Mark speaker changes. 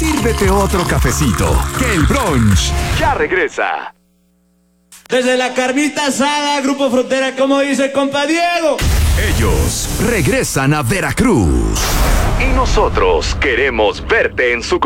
Speaker 1: Sírvete otro cafecito, que el brunch ya regresa.
Speaker 2: Desde la carnita asada, Grupo Frontera, como dice compa Diego.
Speaker 1: Ellos regresan a Veracruz. Y nosotros queremos verte en su